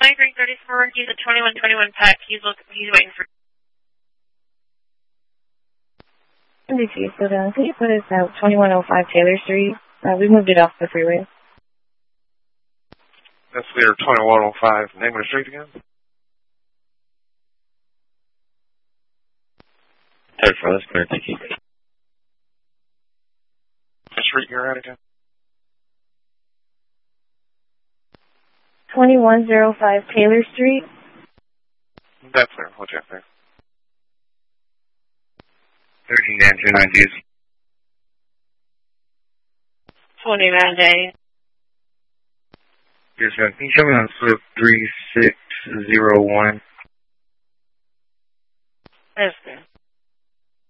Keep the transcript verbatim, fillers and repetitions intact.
Mike Green thirty-four, he's a twenty-one twenty-one pack. He's look, he's waiting for... N B C, so down. Can you put us at twenty-one oh five Taylor Street? Uh, we moved it off the freeway. That's clear, twenty-one oh five. Name of the street again? Third floor, that's clear, thank you. The street you're at again? twenty-one oh five Taylor Street. That's clear. What's your name? thirteen nine two nine G's. twenty-nine day. Yes, ma'am. Can you show me on slip three six zero one? That's good.